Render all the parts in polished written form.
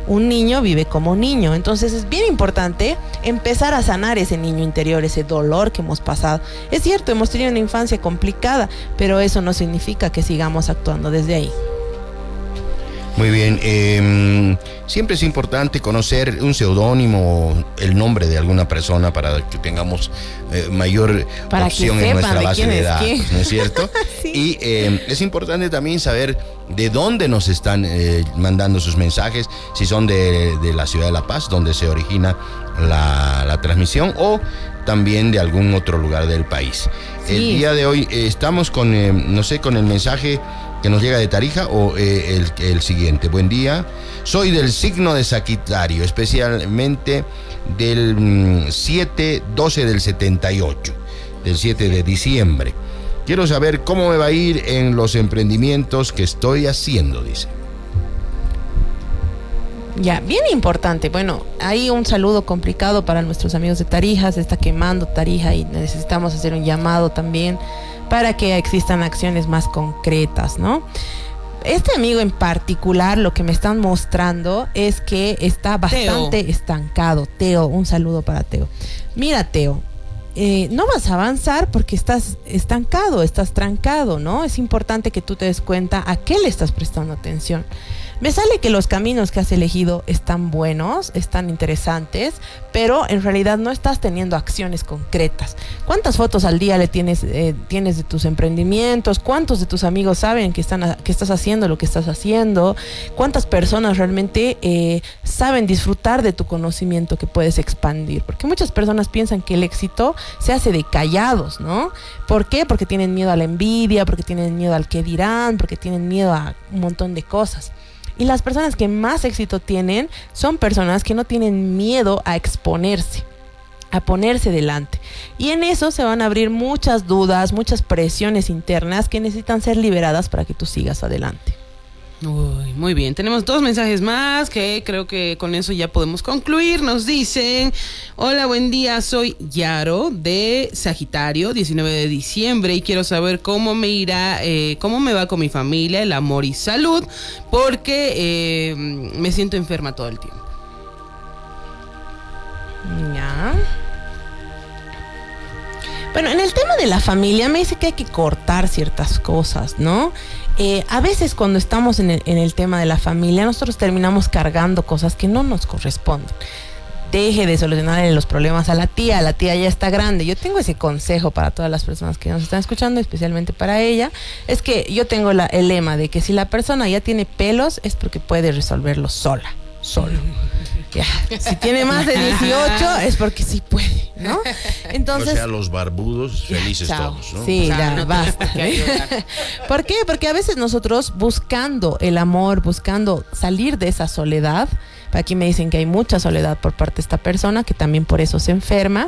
Un niño vive como niño, entonces es bien importante empezar a sanar ese niño interior, ese dolor que hemos pasado. Es cierto, hemos tenido una infancia complicada, pero eso no significa que sigamos actuando desde ahí. Muy bien, siempre es importante conocer un seudónimo, el nombre de alguna persona para que tengamos mayor para opción que en sepan nuestra base de datos, ¿no es cierto? Sí. Y es importante también saber de dónde nos están mandando sus mensajes, si son de la ciudad de La Paz, donde se origina la transmisión, o también de algún otro lugar del país. Sí. El día de hoy estamos con, no sé, con el mensaje que nos llega de Tarija o el siguiente. Buen día, soy del signo de Sagitario, especialmente del 7-12 del 78, del 7 de diciembre. Quiero saber cómo me va a ir en los emprendimientos que estoy haciendo, dice. Ya, bien importante. Bueno, hay un saludo complicado para nuestros amigos de Tarija. Se está quemando Tarija y necesitamos hacer un llamado también para que existan acciones más concretas, ¿no? Este amigo en particular, lo que me están mostrando es que está bastante estancado. Teo, un saludo para Teo. Mira, Teo, no vas a avanzar porque estás estancado, estás trancado, ¿no? Es importante que tú te des cuenta a qué le estás prestando atención. Me sale que los caminos que has elegido están buenos, están interesantes, pero en realidad no estás teniendo acciones concretas. ¿Cuántas fotos al día tienes de tus emprendimientos? ¿Cuántos de tus amigos saben que estás haciendo lo que estás haciendo? ¿Cuántas personas realmente saben disfrutar de tu conocimiento que puedes expandir? Porque muchas personas piensan que el éxito se hace de callados, ¿no? ¿Por qué? Porque tienen miedo a la envidia, porque tienen miedo al qué dirán, porque tienen miedo a un montón de cosas. Y las personas que más éxito tienen son personas que no tienen miedo a exponerse, a ponerse delante. Y en eso se van a abrir muchas dudas, muchas presiones internas que necesitan ser liberadas para que tú sigas adelante. Uy, muy bien, tenemos 2 mensajes más que creo que con eso ya podemos concluir. Nos dicen: hola, buen día, soy Yaro de Sagitario, 19 de diciembre, y quiero saber cómo me irá, cómo me va con mi familia, el amor y salud, porque me siento enferma todo el tiempo. Ya. Bueno, en el tema de la familia me dice que hay que cortar ciertas cosas, ¿no? A veces cuando estamos en el tema de la familia, nosotros terminamos cargando cosas que no nos corresponden. Deje de solucionarle los problemas a la tía ya está grande. Yo tengo ese consejo para todas las personas que nos están escuchando, especialmente para ella. Es que yo tengo el lema de que si la persona ya tiene pelos es porque puede resolverlo solo. Ya. Si tiene más de 18 es porque sí puede, ¿no? Entonces, o sea, los barbudos felices ya, todos, ¿no? Sí, ya, no basta. ¿Por qué? Porque a veces nosotros buscando el amor, buscando salir de esa soledad, aquí me dicen que hay mucha soledad por parte de esta persona, que también por eso se enferma,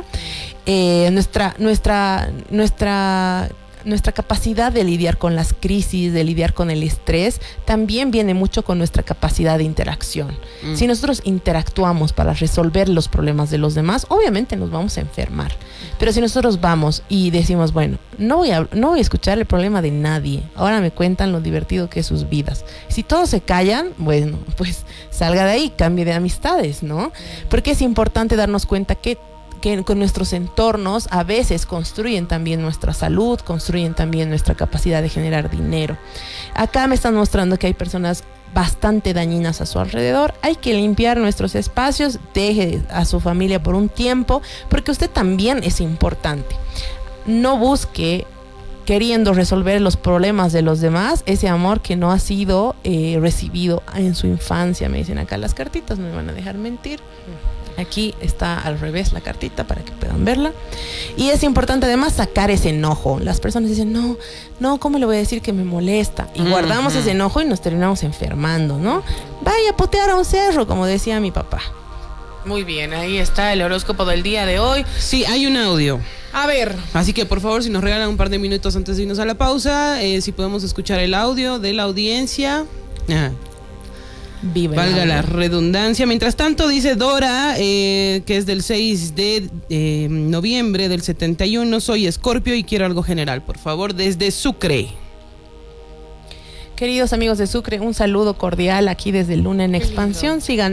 nuestra capacidad de lidiar con las crisis, de lidiar con el estrés, también viene mucho con nuestra capacidad de interacción. Si nosotros interactuamos para resolver los problemas de los demás, obviamente nos vamos a enfermar. Pero si nosotros vamos y decimos, bueno, no voy a escuchar el problema de nadie, ahora me cuentan lo divertido que es sus vidas. Si todos se callan, bueno, pues salga de ahí, cambie de amistades, ¿no? Porque es importante darnos cuenta que con nuestros entornos a veces construyen también nuestra salud, construyen también nuestra capacidad de generar dinero. Acá me están mostrando que hay personas bastante dañinas a su alrededor. Hay que limpiar nuestros espacios, deje a su familia por un tiempo, porque usted también es importante. No busque, queriendo resolver los problemas de los demás, ese amor que no ha sido recibido en su infancia. Me dicen acá las cartitas, no me van a dejar mentir. Aquí está al revés la cartita para que puedan verla. Y es importante además sacar ese enojo. Las personas dicen, no, ¿cómo le voy a decir que me molesta? Y guardamos ese enojo y nos terminamos enfermando, ¿no? Vaya a putear a un cerro, como decía mi papá. Muy bien, ahí está el horóscopo del día de hoy. Sí, hay un audio. A ver. Así que por favor, si nos regalan un par de minutos antes de irnos a la pausa, si podemos escuchar el audio de la audiencia. Viva valga la redundancia. Mientras tanto, dice Dora, que es del 6 de noviembre del 71, soy Escorpio y quiero algo general, por favor, desde Sucre. Queridos amigos de Sucre, un saludo cordial aquí desde Luna en Expansión. Sigan